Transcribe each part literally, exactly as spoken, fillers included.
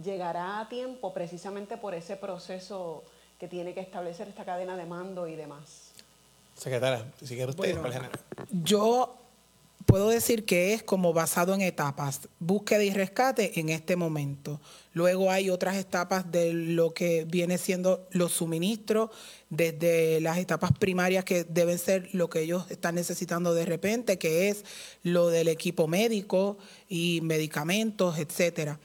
llegará a tiempo precisamente por ese proceso que tiene que establecer esta cadena de mando y demás? Secretaria, si quiere usted, Bueno, para el general. yo puedo decir que es como basado en etapas, búsqueda y rescate en este momento. Luego hay otras etapas de lo que viene siendo los suministros, desde las etapas primarias que deben ser lo que ellos están necesitando de repente, que es lo del equipo médico y medicamentos, etcétera.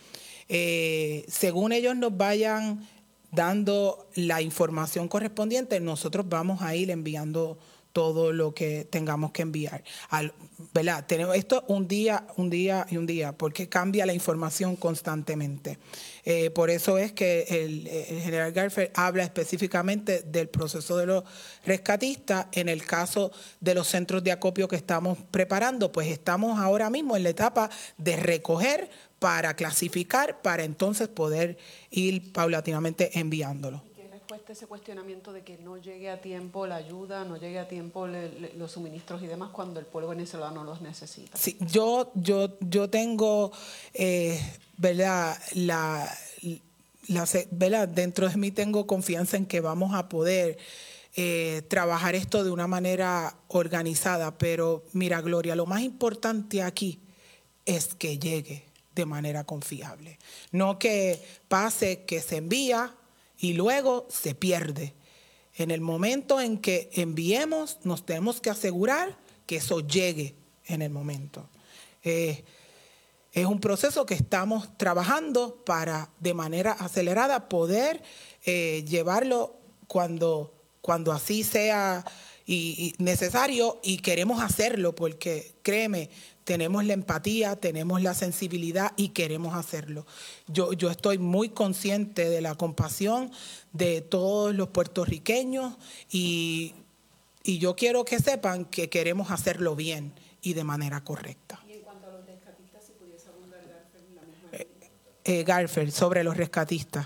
Eh, según ellos nos vayan dando la información correspondiente, nosotros vamos a ir enviando todo lo que tengamos que enviar. Al, ¿verdad? Tenemos esto un día, un día y un día, porque cambia la información constantemente. Eh, por eso es que el, el general Garfield habla específicamente del proceso de los rescatistas. En el caso de los centros de acopio que estamos preparando, pues estamos ahora mismo en la etapa de recoger para clasificar, para entonces poder ir paulatinamente enviándolo. ¿Y qué respuesta a ese cuestionamiento de que no llegue a tiempo la ayuda, no llegue a tiempo le, le, los suministros y demás cuando el pueblo venezolano los necesita? Sí, yo, yo, yo tengo, eh, ¿verdad? La, la, ¿verdad? Dentro de mí tengo confianza en que vamos a poder eh, trabajar esto de una manera organizada, pero mira, Gloria, lo más importante aquí es que llegue de manera confiable. No que pase que se envía y luego se pierde. En el momento en que enviemos, nos tenemos que asegurar que eso llegue en el momento. Eh, es un proceso que estamos trabajando para, de manera acelerada, poder eh, llevarlo cuando, cuando así sea y, y necesario, y queremos hacerlo porque, créeme, tenemos la empatía, tenemos la sensibilidad y queremos hacerlo. Yo, yo estoy muy consciente de la compasión de todos los puertorriqueños y, y yo quiero que sepan que queremos hacerlo bien y de manera correcta. Y en cuanto a los rescatistas, si pudiese abundar Garfield en la misma eh, eh, Garfield, sobre los rescatistas.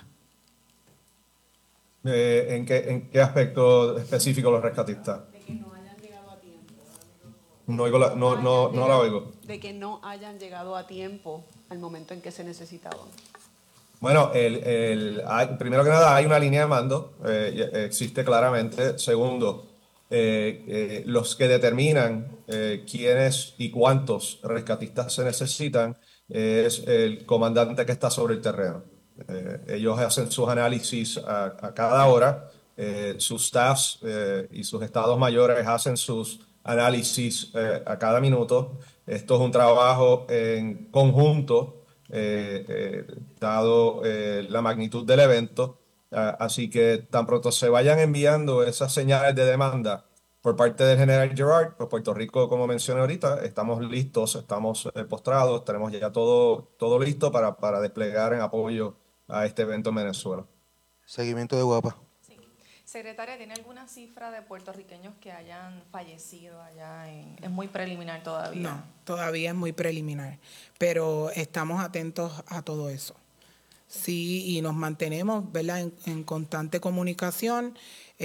Eh, ¿en, qué, ¿En qué aspecto específico los rescatistas? De que no hayan llegado a tiempo. No, oigo la, no, no, no la oigo. De que no hayan llegado a tiempo al momento en que se necesitaban. Bueno, el, el, hay, primero que nada hay una línea de mando, eh, existe claramente. Segundo, eh, eh, los que determinan eh, quiénes y cuántos rescatistas se necesitan eh, es el comandante que está sobre el terreno. Eh, ellos hacen sus análisis a, a cada hora, eh, sus staffs eh, y sus estados mayores hacen sus análisis eh, a cada minuto. Esto es un trabajo en conjunto. Eh, eh, dado eh, la magnitud del evento. Uh, así que tan pronto se vayan enviando esas señales de demanda por parte del general Gerard, pues Puerto Rico, como mencioné ahorita, estamos listos, estamos eh, postrados, tenemos ya todo, todo listo para, para desplegar en apoyo a este evento en Venezuela. Seguimiento de Guapa. Sí. Secretaria, ¿tiene alguna cifra de puertorriqueños que hayan fallecido allá? En, es muy preliminar todavía. No, todavía es muy preliminar, pero estamos atentos a todo eso. Sí, y nos mantenemos, ¿verdad?, en, en constante comunicación.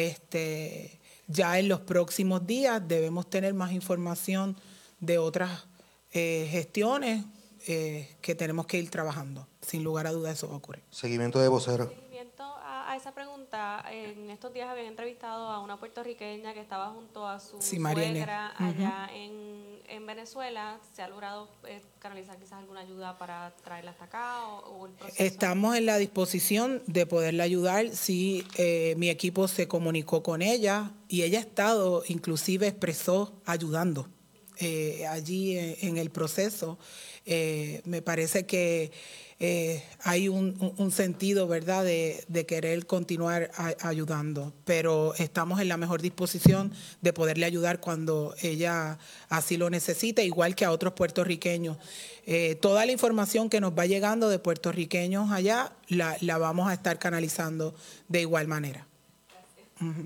Este, ya en los próximos días debemos tener más información de otras eh, gestiones eh, que tenemos que ir trabajando. Sin lugar a dudas eso va a ocurrir. Seguimiento de vocero. Seguimiento a, a esa pregunta, en estos días habían entrevistado a una puertorriqueña que estaba junto a su sí, suegra allá uh-huh. en, en Venezuela. ¿Se ha logrado eh, canalizar quizás alguna ayuda para traerla hasta acá o, o el proceso? Estamos en la disposición de poderla ayudar. Sí, eh, mi equipo se comunicó con ella y ella ha estado, inclusive expresó ayudando eh, allí en, en el proceso. Eh, me parece que eh, hay un, un sentido, ¿verdad?, de, de querer continuar a, ayudando, pero estamos en la mejor disposición de poderle ayudar cuando ella así lo necesite, igual que a otros puertorriqueños. Eh, toda la información que nos va llegando de puertorriqueños allá la, la vamos a estar canalizando de igual manera. Uh-huh.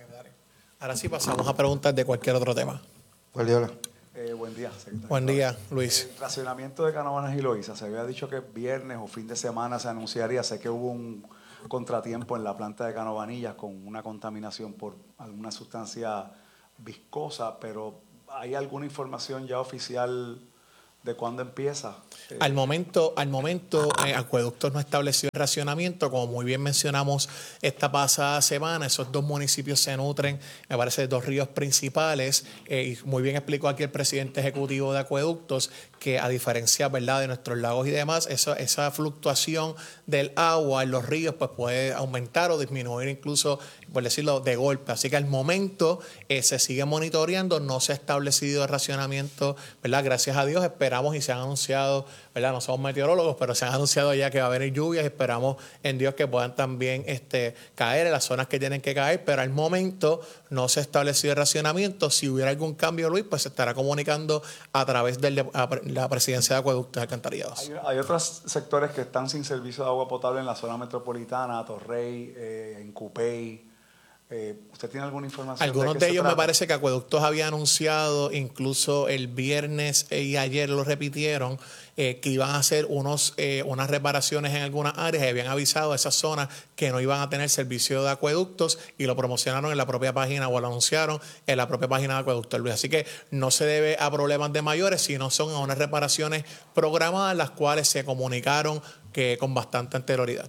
Ahora sí pasamos a preguntas de cualquier otro tema. Guardiola. Eh, buen día, secretario. Buen día, Luis. El racionamiento de Canóvanas y Loíza, se había dicho que viernes o fin de semana se anunciaría. Sé que hubo un contratiempo en la planta de Canovanillas con una contaminación por alguna sustancia viscosa, pero ¿hay alguna información ya oficial de cuándo empieza. Eh, Al momento, al momento eh, Acueductos no ha establecido el racionamiento. Como muy bien mencionamos esta pasada semana, esos dos municipios se nutren, me parece, de dos ríos principales. Eh, y muy bien explicó aquí el presidente ejecutivo de Acueductos que, a diferencia, ¿verdad?, de nuestros lagos y demás, esa, esa fluctuación del agua en los ríos pues puede aumentar o disminuir incluso, por decirlo, de golpe. Así que al momento eh, se sigue monitoreando, no se ha establecido el racionamiento, ¿verdad? Gracias a Dios esperamos y se han anunciado, ¿verdad? No somos meteorólogos, pero se han anunciado ya que va a haber lluvias y esperamos en Dios que puedan también este, caer en las zonas que tienen que caer, pero al momento no se ha establecido el racionamiento. Si hubiera algún cambio, Luis, pues se estará comunicando a través de la presidencia de Acueductos y Alcantarillados. Hay, hay otros sectores que están sin servicio de agua potable en la zona metropolitana, Torrey, eh, en Cupey. Eh, ¿Usted tiene alguna información? Algunos de, de qué ellos se me trata? parece que Acueductos había anunciado, incluso el viernes y ayer lo repitieron, eh, que iban a hacer unos, eh, unas reparaciones en algunas áreas y habían avisado a esas zonas que no iban a tener servicio de acueductos y lo promocionaron en la propia página o lo anunciaron en la propia página de Acueductos Luis. Así que no se debe a problemas de mayores, sino son a unas reparaciones programadas, las cuales se comunicaron que con bastante anterioridad.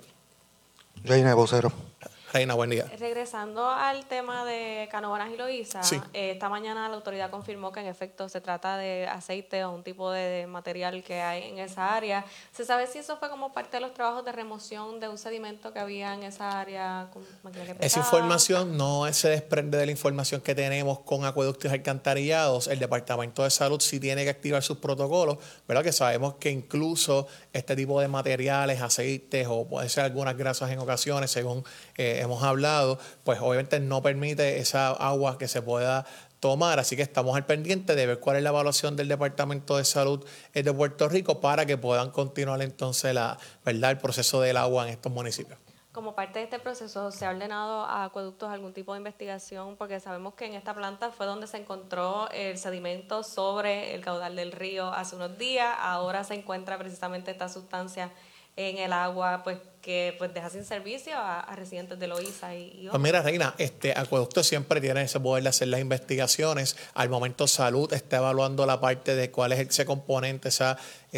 Reina, vocero. Reina, buen día. Regresando al tema de Canóvanas y Loíza, Sí. eh, esta mañana la autoridad confirmó que en efecto se trata de aceite o un tipo de material que hay en esa área. ¿Se sabe si eso fue como parte de los trabajos de remoción de un sedimento que había en esa área con maquinaria pesada? Esa información no se desprende de la información que tenemos con Acueductos y Alcantarillados. El Departamento de Salud sí tiene que activar sus protocolos, ¿verdad? Que sabemos que incluso este tipo de materiales, aceites o puede ser algunas grasas en ocasiones, según eh, hemos hablado, pues obviamente no permite esa agua que se pueda tomar, así que estamos al pendiente de ver cuál es la evaluación del Departamento de Salud de Puerto Rico para que puedan continuar entonces la, ¿verdad?, el proceso del agua en estos municipios. Como parte de este proceso, ¿se ha ordenado a Acueductos algún tipo de investigación? Porque sabemos que en esta planta fue donde se encontró el sedimento sobre el caudal del río hace unos días. Ahora se encuentra precisamente esta sustancia en el agua, pues que pues deja sin servicio a, a residentes de Loíza y, y otros. Pues mira, Reina, este Acueducto siempre tiene ese poder de hacer las investigaciones. Al momento Salud está evaluando la parte de cuál es ese componente, esa,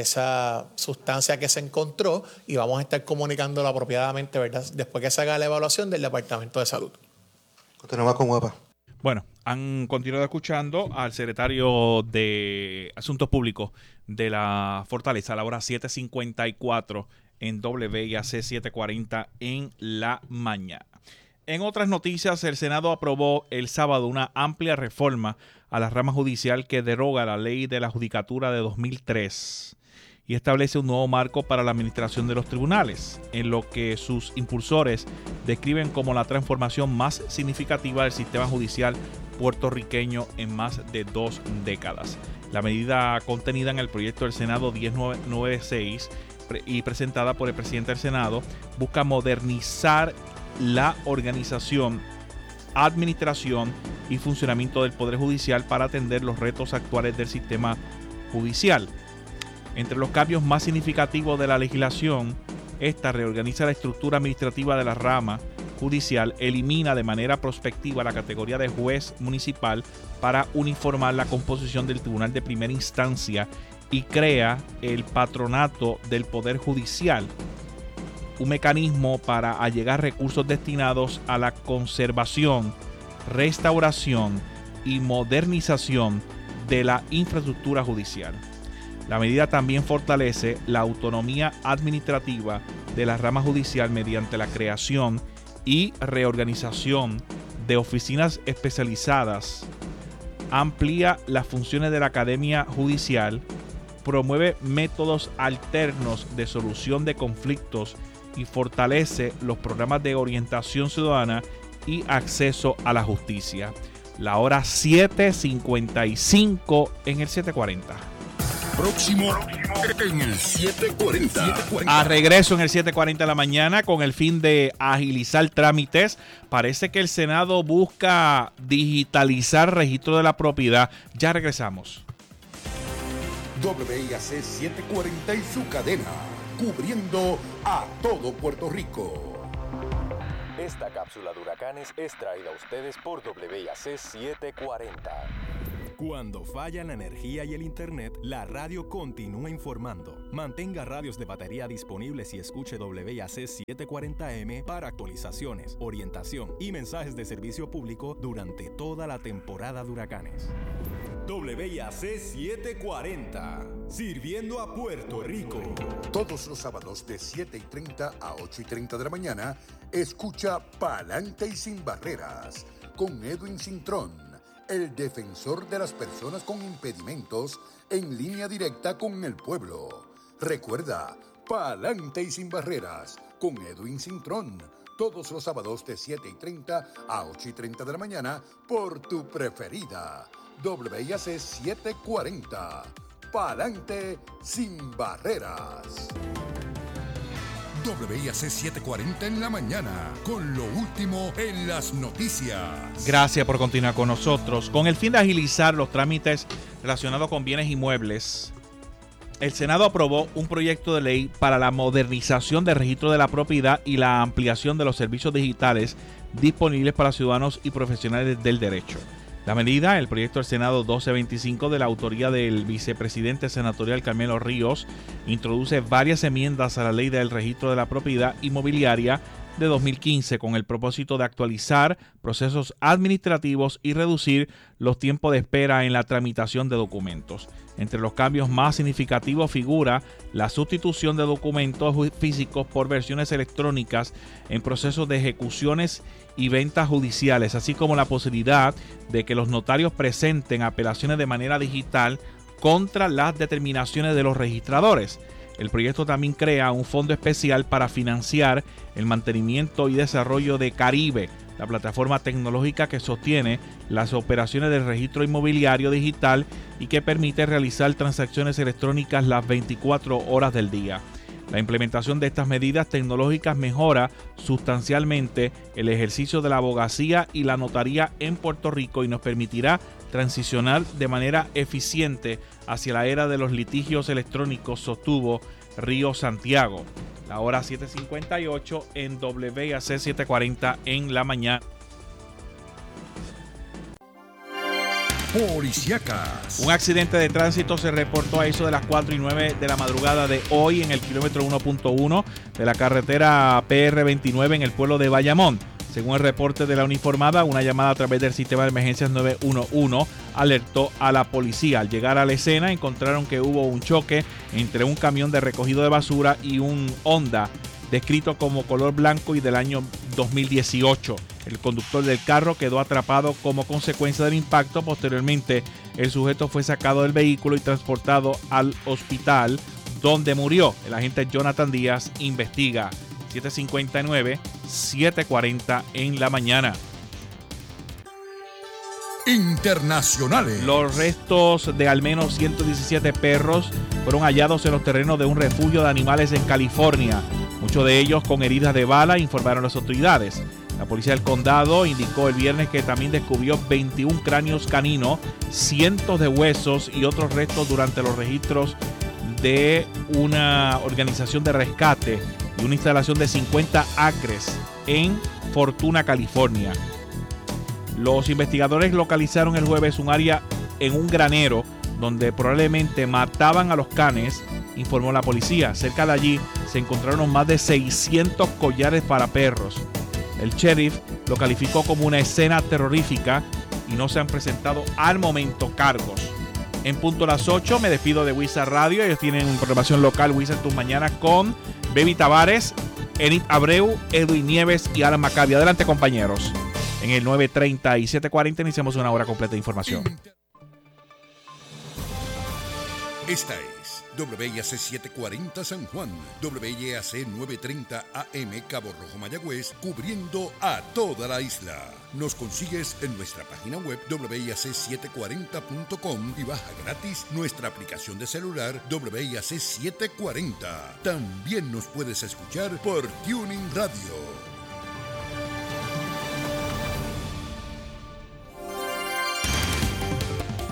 esa sustancia que se encontró, y vamos a estar comunicándolo apropiadamente, ¿verdad?, después que se haga la evaluación del Departamento de Salud. Continuamos con Guapa. Bueno, han continuado escuchando al secretario de Asuntos Públicos de la Fortaleza a la hora siete cincuenta y cuatro en W I A C setecientos cuarenta en la mañana. En otras noticias, el Senado aprobó el sábado una amplia reforma a la rama judicial que deroga la ley de la judicatura de dos mil tres y establece un nuevo marco para la administración de los tribunales, en lo que sus impulsores describen como la transformación más significativa del sistema judicial puertorriqueño en más de dos décadas. La medida contenida en el proyecto del Senado diez noventa y seis y presentada por el presidente del Senado busca modernizar la organización, administración y funcionamiento del Poder Judicial para atender los retos actuales del sistema judicial. Entre los cambios más significativos de la legislación, esta reorganiza la estructura administrativa de la rama judicial, elimina de manera prospectiva la categoría de juez municipal para uniformar la composición del Tribunal de Primera Instancia y crea el Patronato del Poder Judicial, un mecanismo para allegar recursos destinados a la conservación, restauración y modernización de la infraestructura judicial. La medida también fortalece la autonomía administrativa de la rama judicial mediante la creación y reorganización de oficinas especializadas, amplía las funciones de la Academia Judicial, promueve métodos alternos de solución de conflictos y fortalece los programas de orientación ciudadana y acceso a la justicia. La hora siete cincuenta y cinco en el siete cuarenta. Próximo en el siete cuarenta. A regreso en el siete cuarenta de la mañana con el fin de agilizar trámites. Parece que el Senado busca digitalizar registro de la propiedad. Ya regresamos. W I A C setecientos cuarenta y su cadena, cubriendo a todo Puerto Rico. Esta cápsula de huracanes es traída a ustedes por W I A C setecientos cuarenta. Cuando fallan la energía y el internet, la radio continúa informando. Mantenga radios de batería disponibles y escuche W I A C setecientos cuarenta M para actualizaciones, orientación y mensajes de servicio público durante toda la temporada de huracanes. W I A C setecientos cuarenta, sirviendo a Puerto Rico. Todos los sábados de siete y treinta a ocho y treinta de la mañana, escucha Pa'lante y Sin Barreras con Edwin Cintrón, el defensor de las personas con impedimentos, en línea directa con el pueblo. Recuerda, Pa'lante y Sin Barreras con Edwin Cintrón, todos los sábados de siete y treinta a ocho y treinta de la mañana por tu preferida, W I A C setecientos cuarenta. Pa'lante Sin Barreras. W I A C setecientos cuarenta en la mañana, con lo último en las noticias. Gracias por continuar con nosotros. Con el fin de agilizar los trámites relacionados con bienes inmuebles, el Senado aprobó un proyecto de ley para la modernización del registro de la propiedad y la ampliación de los servicios digitales disponibles para ciudadanos y profesionales del derecho. La medida, el proyecto del Senado doce veinticinco de la autoría del vicepresidente senatorial Carmelo Ríos, introduce varias enmiendas a la ley del registro de la propiedad inmobiliaria de dos mil quince con el propósito de actualizar procesos administrativos y reducir los tiempos de espera en la tramitación de documentos. Entre los cambios más significativos figura la sustitución de documentos físicos por versiones electrónicas en procesos de ejecuciones y ventas judiciales, así como la posibilidad de que los notarios presenten apelaciones de manera digital contra las determinaciones de los registradores. El proyecto también crea un fondo especial para financiar el mantenimiento y desarrollo de Caribe, la plataforma tecnológica que sostiene las operaciones del registro inmobiliario digital y que permite realizar transacciones electrónicas las veinticuatro horas del día. La implementación de estas medidas tecnológicas mejora sustancialmente el ejercicio de la abogacía y la notaría en Puerto Rico y nos permitirá transicionar de manera eficiente hacia la era de los litigios electrónicos, sostuvo Río Santiago. La hora siete cincuenta y ocho en W I A C setecientos cuarenta en la mañana. Policíacas. Un accidente de tránsito se reportó a eso de las cuatro y nueve de la madrugada de hoy en el kilómetro uno punto uno de la carretera P R veintinueve en el pueblo de Bayamón. Según el reporte de la uniformada, una llamada a través del sistema de emergencias nueve uno uno alertó a la policía. Al llegar a la escena encontraron que hubo un choque entre un camión de recogido de basura y un Honda descrito como color blanco y del año dos mil dieciocho. El conductor del carro quedó atrapado como consecuencia del impacto. Posteriormente, el sujeto fue sacado del vehículo y transportado al hospital donde murió. El agente Jonathan Díaz investiga. siete cincuenta y nueve, siete cuarenta en la mañana. Internacionales. Los restos de al menos ciento diecisiete perros fueron hallados en los terrenos de un refugio de animales en California. Muchos de ellos con heridas de bala, informaron las autoridades. La policía del condado indicó el viernes que también descubrió veintiún cráneos caninos, cientos de huesos y otros restos durante los registros de una organización de rescate y una instalación de cincuenta acres en Fortuna, California. Los investigadores localizaron el jueves un área en un granero donde probablemente mataban a los canes, informó la policía. Cerca de allí se encontraron más de seiscientos collares para perros. El sheriff lo calificó como una escena terrorífica y no se han presentado al momento cargos. En punto a las ocho me despido de Wizard Radio. Ellos tienen programación local Wizard tus mañanas con Baby Tavares, Enid Abreu, Edwin Nieves y Alan Maccabi. Adelante, compañeros. En el nueve treinta y siete cuarenta iniciamos una hora completa de información. Esta es W I A C setecientos cuarenta San Juan, W I A C novecientos treinta A M Cabo Rojo Mayagüez, cubriendo a toda la isla. Nos consigues en nuestra página web W I A C setecientos cuarenta punto com y baja gratis nuestra aplicación de celular W I A C setecientos cuarenta. También nos puedes escuchar por Tuning Radio.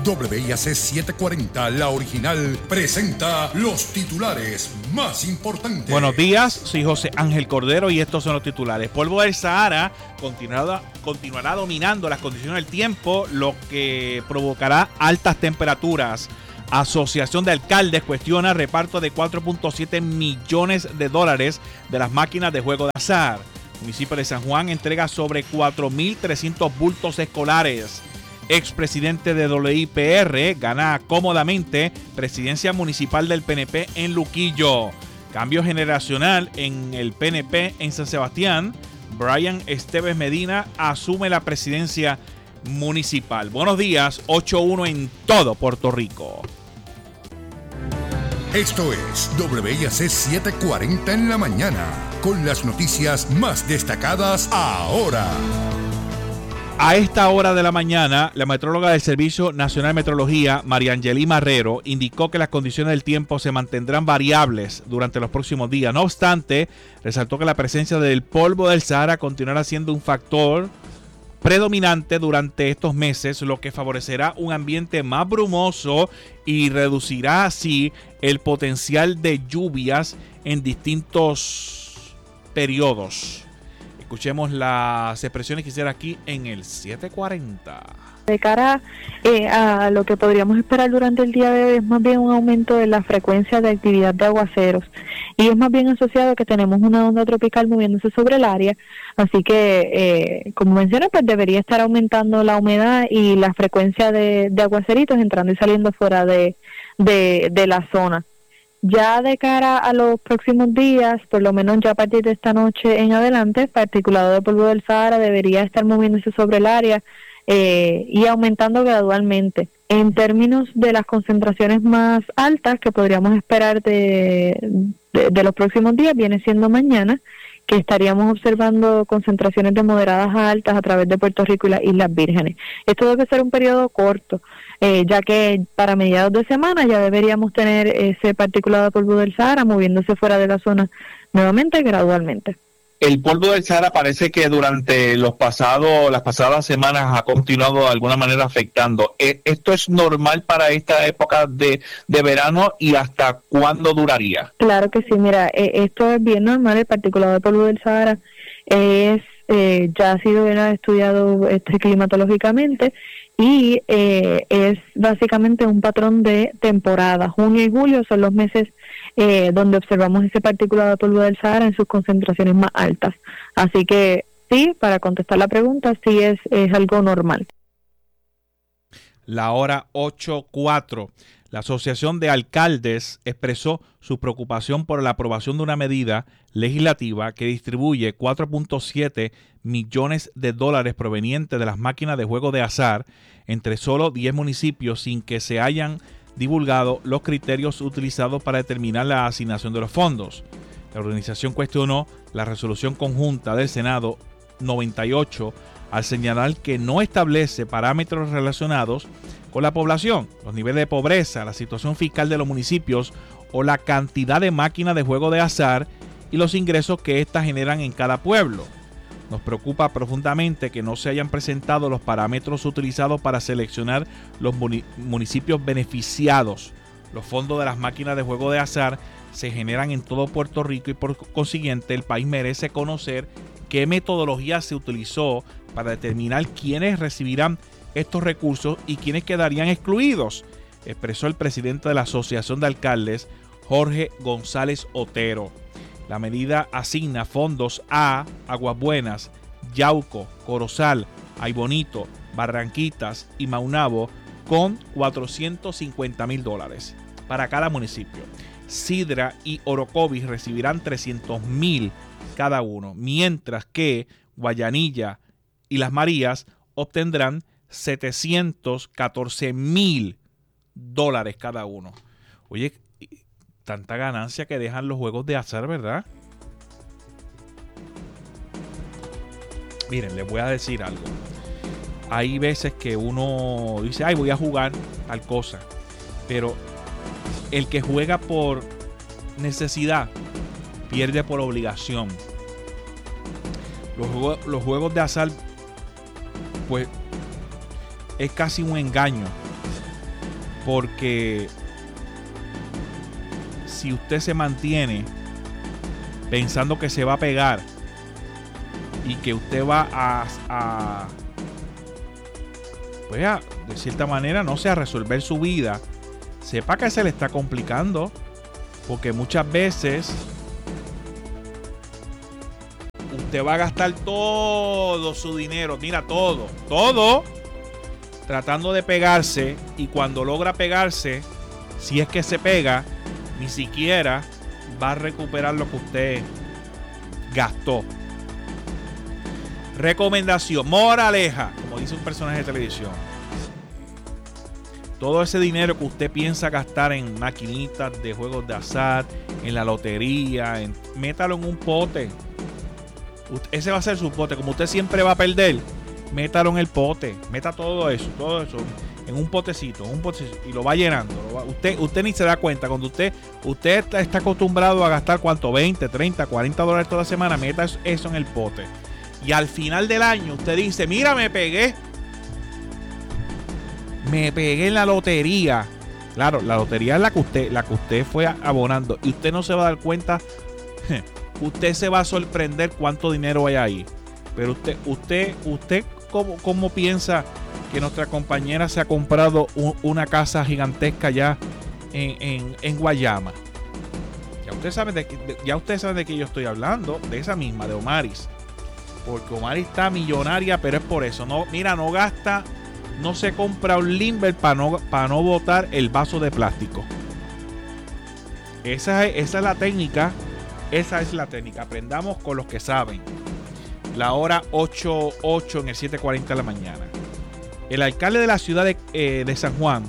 W I A C setecientos cuarenta, la original, presenta los titulares más importantes. Buenos días, soy José Ángel Cordero y estos son los titulares. Polvo del Sahara continuará, continuará dominando las condiciones del tiempo, lo que provocará altas temperaturas. Asociación de Alcaldes cuestiona reparto de cuatro punto siete millones de dólares de las máquinas de juego de azar. Municipio de San Juan entrega sobre cuatro mil trescientos bultos escolares. Expresidente de W I P R gana cómodamente presidencia municipal del P N P en Luquillo. Cambio generacional en el P N P en San Sebastián. Brian Esteves Medina asume la presidencia municipal. Buenos días, ocho uno en todo Puerto Rico. Esto es W I A C setecientos cuarenta en la mañana, con las noticias más destacadas ahora. A esta hora de la mañana, la metróloga del Servicio Nacional de Meteorología, María Angelí Marrero, indicó que las condiciones del tiempo se mantendrán variables durante los próximos días. No obstante, resaltó que la presencia del polvo del Sahara continuará siendo un factor predominante durante estos meses, lo que favorecerá un ambiente más brumoso y reducirá así el potencial de lluvias en distintos periodos. Escuchemos las expresiones que hiciera aquí en el siete cuarenta. De cara eh, a lo que podríamos esperar durante el día de hoy es más bien un aumento de la frecuencia de actividad de aguaceros y es más bien asociado a que tenemos una onda tropical moviéndose sobre el área, así que eh, como mencioné, pues debería estar aumentando la humedad y la frecuencia de, de aguaceritos entrando y saliendo fuera de, de, de la zona. Ya de cara a los próximos días, por lo menos ya a partir de esta noche en adelante, particulado de polvo del Sahara debería estar moviéndose sobre el área eh, y aumentando gradualmente. En términos de las concentraciones más altas que podríamos esperar de, de, de los próximos días, viene siendo mañana, que estaríamos observando concentraciones de moderadas a altas a través de Puerto Rico y las Islas Vírgenes. Esto debe ser un periodo corto, eh, ya que para mediados de semana ya deberíamos tener ese particulado de polvo del Sahara moviéndose fuera de la zona nuevamente gradualmente. El polvo del Sahara parece que durante los pasados, las pasadas semanas ha continuado de alguna manera afectando. ¿Esto es normal para esta época de, de verano y hasta cuándo duraría? Claro que sí, mira, eh, esto es bien normal. El particulado de polvo del Sahara es eh, ya ha sido bien estudiado este, climatológicamente y eh, es básicamente un patrón de temporada. Junio y julio son los meses Eh, donde observamos ese particulado de polvo del Sahara en sus concentraciones más altas. Así que sí, para contestar la pregunta, sí es, es algo normal. La hora ocho cuatro. La Asociación de Alcaldes expresó su preocupación por la aprobación de una medida legislativa que distribuye cuatro punto siete millones de dólares provenientes de las máquinas de juego de azar entre solo diez municipios sin que se hayan divulgado los criterios utilizados para determinar la asignación de los fondos. La organización cuestionó la resolución conjunta del Senado noventa y ocho al señalar que no establece parámetros relacionados con la población, los niveles de pobreza, la situación fiscal de los municipios o la cantidad de máquinas de juego de azar y los ingresos que éstas generan en cada pueblo. Nos preocupa profundamente que no se hayan presentado los parámetros utilizados para seleccionar los municipios beneficiados. Los fondos de las máquinas de juego de azar se generan en todo Puerto Rico y por consiguiente el país merece conocer qué metodología se utilizó para determinar quiénes recibirán estos recursos y quiénes quedarían excluidos, expresó el presidente de la Asociación de Alcaldes, Jorge González Otero. La medida asigna fondos a Aguas Buenas, Yauco, Corozal, Aybonito, Barranquitas y Maunabo con cuatrocientos cincuenta mil dólares para cada municipio. Sidra y Orocovis recibirán trescientos mil cada uno, mientras que Guayanilla y Las Marías obtendrán setecientos catorce mil dólares cada uno. Oye, tanta ganancia que dejan los juegos de azar, ¿verdad? Miren, les voy a decir algo. Hay veces que uno dice, ay, voy a jugar tal cosa. Pero el que juega por necesidad pierde por obligación. Los juegos, los juegos de azar, pues, es casi un engaño. porque si usted se mantiene pensando que se va a pegar y que usted va a, a pues a, de cierta manera, no sé, a resolver su vida, sepa que se le está complicando, porque muchas veces usted va a gastar todo su dinero, mira, todo, todo, tratando de pegarse, y cuando logra pegarse, si es que se pega, ni siquiera va a recuperar lo que usted gastó. Recomendación, moraleja, como dice un personaje de televisión. Todo ese dinero que usted piensa gastar en maquinitas de juegos de azar, en la lotería, en, métalo en un pote. Ese va a ser su pote. Como usted siempre va a perder, métalo en el pote. Meta todo eso, todo eso en un potecito, un potecito, y lo va llenando. Lo va, usted, usted ni se da cuenta. Cuando usted, usted está, está acostumbrado a gastar cuánto, veinte, treinta, cuarenta dólares toda semana, meta eso en el pote. Y al final del año usted dice, mira, me pegué. Me pegué en la lotería. Claro, la lotería es la que usted, la que usted fue abonando. Y usted no se va a dar cuenta. Usted se va a sorprender cuánto dinero hay ahí. Pero usted, usted, usted, ¿cómo, cómo piensa que nuestra compañera se ha comprado un, una casa gigantesca ya en, en, en Guayama? Ya usted sabe de, de, ya usted sabe de qué yo estoy hablando, de esa misma, de Omaris. Porque Omaris está millonaria, pero es por eso. No, mira, no gasta, no se compra un limber para no, para no botar el vaso de plástico. Esa es, esa es la técnica. Esa es la técnica. Aprendamos con los que saben. La hora ocho ocho en el siete cuarenta de la mañana. El alcalde de la ciudad de, eh, de San Juan,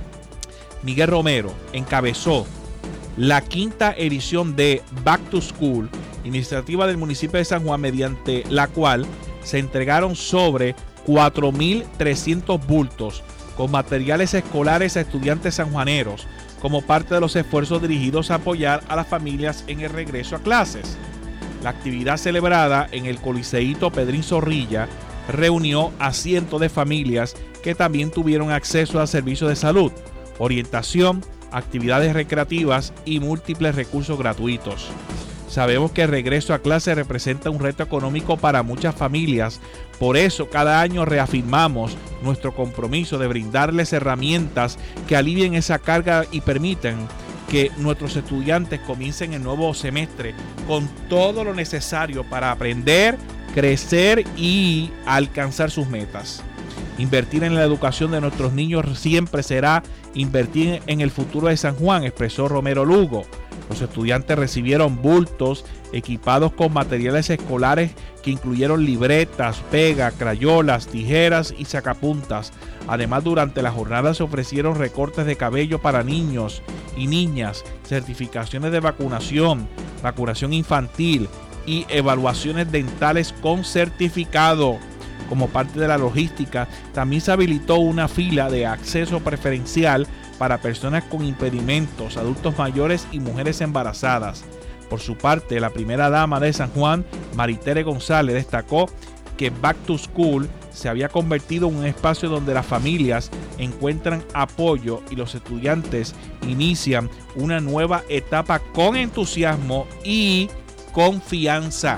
Miguel Romero, encabezó la quinta edición de Back to School, iniciativa del municipio de San Juan, mediante la cual se entregaron sobre cuatro mil trescientos bultos con materiales escolares a estudiantes sanjuaneros, como parte de los esfuerzos dirigidos a apoyar a las familias en el regreso a clases. La actividad celebrada en el Coliseíto Pedrín Zorrilla reunió a cientos de familias que también tuvieron acceso a servicios de salud, orientación, actividades recreativas y múltiples recursos gratuitos. Sabemos que el regreso a clase representa un reto económico para muchas familias, por eso cada año reafirmamos nuestro compromiso de brindarles herramientas que alivien esa carga y permitan que nuestros estudiantes comiencen el nuevo semestre con todo lo necesario para aprender, crecer y alcanzar sus metas. Invertir en la educación de nuestros niños siempre será invertir en el futuro de San Juan, expresó Romero Lugo. Los estudiantes recibieron bultos equipados con materiales escolares que incluyeron libretas, pegas, crayolas, tijeras y sacapuntas. Además, durante la jornada se ofrecieron recortes de cabello para niños y niñas, certificaciones de vacunación, vacunación infantil y evaluaciones dentales con certificado. Como parte de la logística, también se habilitó una fila de acceso preferencial para personas con impedimentos, adultos mayores y mujeres embarazadas. Por su parte, la primera dama de San Juan, Maritere González, destacó que Back to School se había convertido en un espacio donde las familias encuentran apoyo y los estudiantes inician una nueva etapa con entusiasmo y confianza.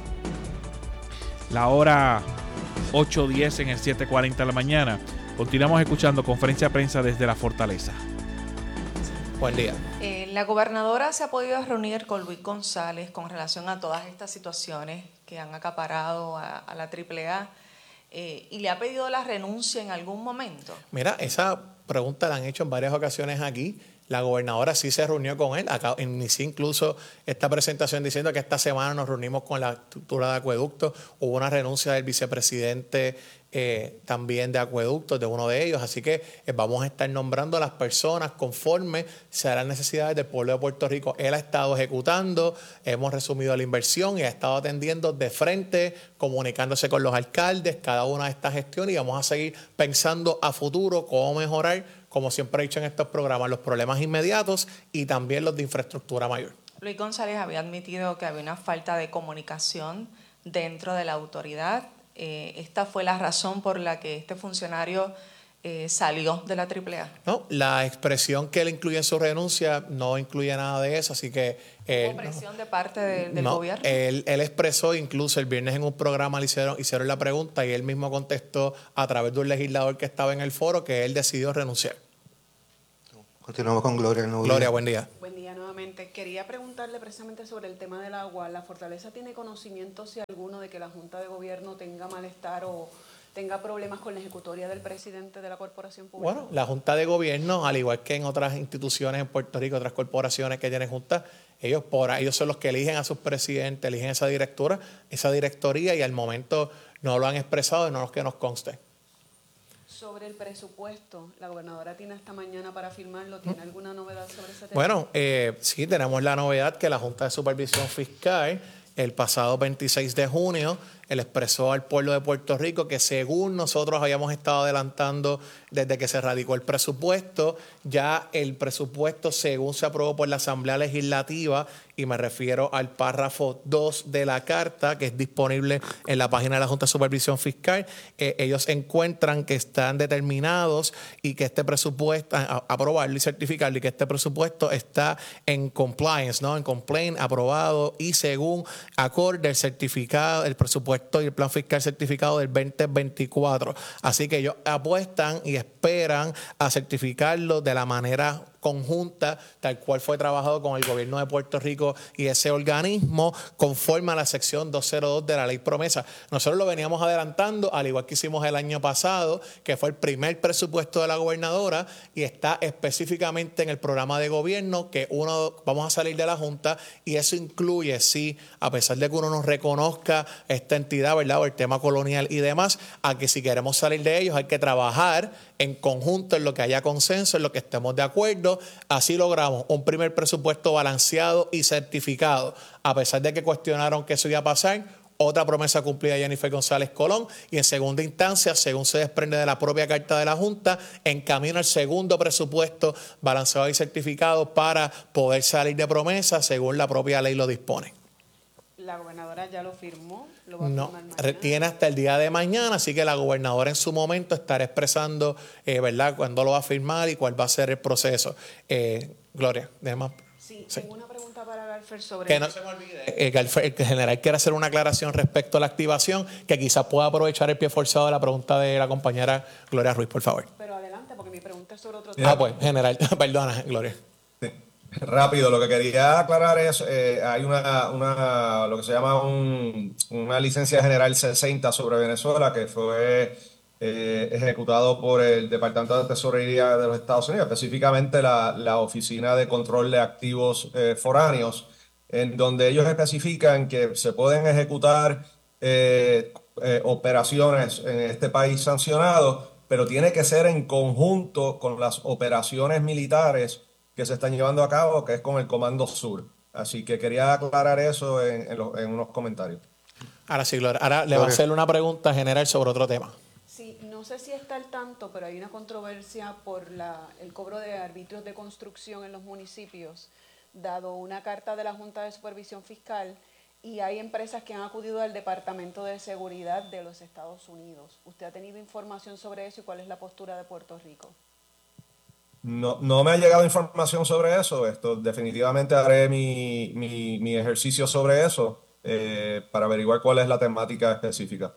La hora ocho diez en el siete cuarenta de la mañana. Continuamos escuchando conferencia de prensa desde la Fortaleza. Buen día. Eh, la gobernadora se ha podido reunir con Luis González con relación a todas estas situaciones que han acaparado a, a la triple A eh, y le ha pedido la renuncia en algún momento. Mira, esa pregunta la han hecho en varias ocasiones aquí. La gobernadora sí se reunió con él. Acá inicié incluso esta presentación diciendo que esta semana nos reunimos con la estructura de acueductos. Hubo una renuncia del vicepresidente eh, también de acueductos, de uno de ellos. Así que eh, vamos a estar nombrando a las personas conforme sean las necesidades del pueblo de Puerto Rico. Él ha estado ejecutando, hemos resumido la inversión y ha estado atendiendo de frente, comunicándose con los alcaldes, cada una de estas gestiones, y vamos a seguir pensando a futuro cómo mejorar, como siempre he dicho en estos programas, los problemas inmediatos y también los de infraestructura mayor. Luis González había admitido que había una falta de comunicación dentro de la autoridad. Eh, esta fue la razón por la que este funcionario eh, salió de la triple A. No, la expresión que él incluye en su renuncia no incluye nada de eso, así que... Eh, ¿Hubo presión no, de parte de, del no, gobierno? Él, él expresó, incluso el viernes en un programa le hicieron, hicieron la pregunta y él mismo contestó a través de un legislador que estaba en el foro que él decidió renunciar. Continuamos con Gloria. No Gloria, buen día. Buen día nuevamente. Quería preguntarle precisamente sobre el tema del agua. ¿La Fortaleza tiene conocimiento, si alguno, de que la Junta de Gobierno tenga malestar o tenga problemas con la ejecutoria del presidente de la Corporación Pública? Bueno, la Junta de Gobierno, al igual que en otras instituciones en Puerto Rico, otras corporaciones que tienen juntas, ellos, por, ellos son los que eligen a sus presidentes, eligen esa directora, esa directoría, y al momento no lo han expresado y no es que nos conste. Sobre el presupuesto, la gobernadora tiene esta mañana para firmarlo. ¿Tiene alguna novedad sobre ese tema? Bueno, eh, sí, tenemos la novedad que la Junta de Supervisión Fiscal el pasado veintiséis de junio él expresó al pueblo de Puerto Rico que, según nosotros habíamos estado adelantando desde que se radicó el presupuesto, ya el presupuesto, según se aprobó por la Asamblea Legislativa, y me refiero al párrafo dos de la carta, que es disponible en la página de la Junta de Supervisión Fiscal, eh, ellos encuentran que están determinados y que este presupuesto, a, aprobarlo y certificarlo, y que este presupuesto está en compliance, ¿no? En complaint, aprobado, y según acorde el certificado, el presupuesto y el plan fiscal certificado del veinte veinticuatro. Así que ellos apuestan y esperan a certificarlo de la manera conjunta, tal cual fue trabajado con el gobierno de Puerto Rico y ese organismo, conforme a la sección doscientos dos de la ley promesa. Nosotros lo veníamos adelantando, al igual que hicimos el año pasado, que fue el primer presupuesto de la gobernadora, y está específicamente en el programa de gobierno que uno vamos a salir de la Junta, y eso incluye, sí, a pesar de que uno nos reconozca esta entidad, ¿verdad?, o el tema colonial y demás, a que si queremos salir de ellos hay que trabajar en conjunto en lo que haya consenso, en lo que estemos de acuerdo. Así logramos un primer presupuesto balanceado y certificado, a pesar de que cuestionaron que eso iba a pasar. Otra promesa cumplida de Jennifer González Colón, y en segunda instancia, según se desprende de la propia carta de la Junta, en camino al segundo presupuesto balanceado y certificado para poder salir de promesa, según la propia ley lo dispone. ¿La gobernadora ya lo firmó? ¿Lo va a No, firmar mañana? tiene hasta el día de mañana, así que la gobernadora en su momento estará expresando, eh, ¿verdad?, cuándo lo va a firmar y cuál va a ser el proceso. Eh, Gloria, déjame. Sí, sí, tengo una pregunta para Galfer sobre... Que no se me olvide, eh, Galfer, el general quiere hacer una aclaración respecto a la activación, que quizás pueda aprovechar el pie forzado de la pregunta de la compañera Gloria Ruiz, por favor. Pero adelante, porque mi pregunta es sobre otro tema. Ah, pues, general, perdona, Gloria. Sí. Rápido, lo que quería aclarar es, eh, hay una, una, lo que se llama un, una licencia general sesenta sobre Venezuela que fue eh, ejecutado por el Departamento de Tesorería de los Estados Unidos, específicamente la, la Oficina de Control de Activos eh, Foráneos, en donde ellos especifican que se pueden ejecutar eh, eh, operaciones en este país sancionado, pero tiene que ser en conjunto con las operaciones militares que se están llevando a cabo, que es con el Comando Sur. Así que quería aclarar eso en, en, los, en unos comentarios. Ahora sí, Gloria. Ahora le va a hacer una pregunta general sobre otro tema. Sí, no sé si está al tanto, pero hay una controversia por la, el cobro de arbitrios de construcción en los municipios, dado una carta de la Junta de Supervisión Fiscal, y hay empresas que han acudido al Departamento de Seguridad de los Estados Unidos. ¿Usted ha tenido información sobre eso y cuál es la postura de Puerto Rico? No, no me ha llegado información sobre eso. Esto definitivamente haré mi, mi, mi ejercicio sobre eso eh, para averiguar cuál es la temática específica.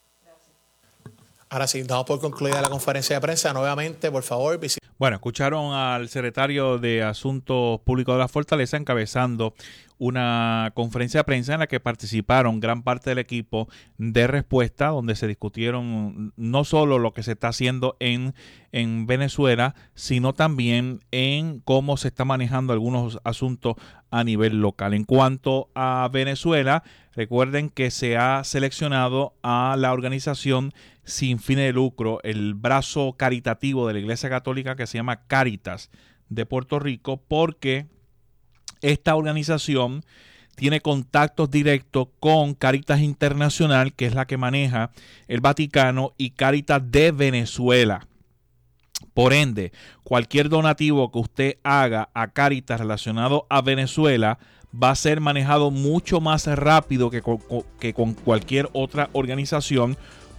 Ahora sí, damos por concluida la conferencia de prensa. Nuevamente, por favor, visiten. Bueno, escucharon al secretario de Asuntos Públicos de la Fortaleza encabezando una conferencia de prensa en la que participaron gran parte del equipo de respuesta, donde se discutieron no solo lo que se está haciendo en, en Venezuela, sino también en cómo se están manejando algunos asuntos a nivel local. En cuanto a Venezuela, recuerden que se ha seleccionado a la organización sin fines de lucro, el brazo caritativo de la Iglesia Católica que se llama Cáritas de Puerto Rico, porque esta organización tiene contactos directos con Cáritas Internacional, que es la que maneja el Vaticano, y Cáritas de Venezuela. Por ende, cualquier donativo que usted haga a Cáritas relacionado a Venezuela va a ser manejado mucho más rápido que con, que con cualquier otra organización,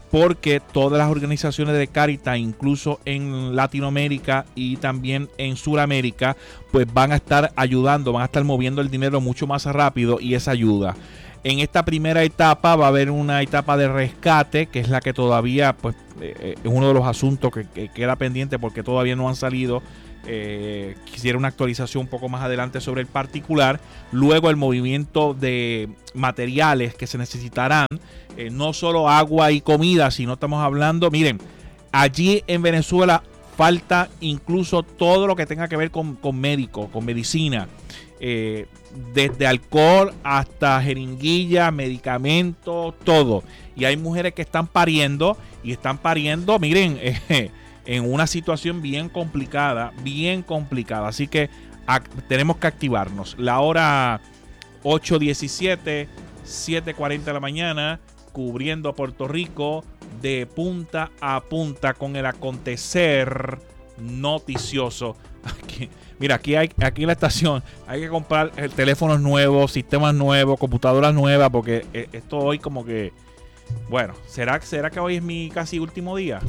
porque todas las organizaciones de Cáritas, incluso en Latinoamérica y también en Sudamérica, pues van a estar ayudando, van a estar moviendo el dinero mucho más rápido y esa ayuda. En esta primera etapa va a haber una etapa de rescate, que es la que todavía pues, eh, es uno de los asuntos que, que queda pendiente porque todavía no han salido. Eh, quisiera una actualización un poco más adelante sobre el particular. Luego el movimiento de materiales que se necesitarán, eh, no solo agua y comida, sino estamos hablando, miren, allí en Venezuela falta incluso todo lo que tenga que ver con, con médico, con medicina, eh, desde alcohol hasta jeringuilla, medicamentos, todo. Y hay mujeres que están pariendo y están pariendo, miren, eh, en una situación bien complicada, bien complicada. Así que tenemos que activarnos. La hora ocho diecisiete, siete cuarenta de la mañana, cubriendo a Puerto Rico de punta a punta con el acontecer noticioso. Aquí, mira, aquí hay aquí en la estación hay que comprar teléfonos nuevos, sistemas nuevos, computadoras nuevas, porque esto hoy como que, bueno, ¿será, será que hoy es mi casi último día?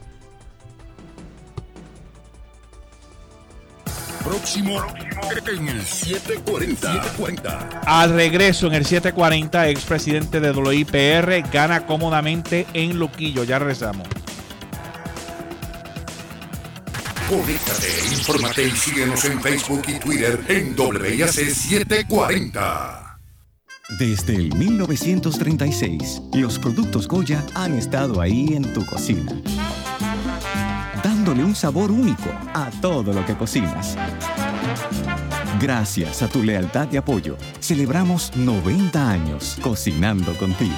Próximo en el siete cuarenta. Al regreso en el siete cuarenta, expresidente de W I P R gana cómodamente en Luquillo. Ya regresamos. Conéctate, infórmate y síguenos en Facebook y Twitter en W I A C setecientos cuarenta. Desde el mil novecientos treinta y seis, los productos Goya han estado ahí en tu cocina, dándole un sabor único a todo lo que cocinas. Gracias a tu lealtad y apoyo, celebramos noventa años cocinando contigo.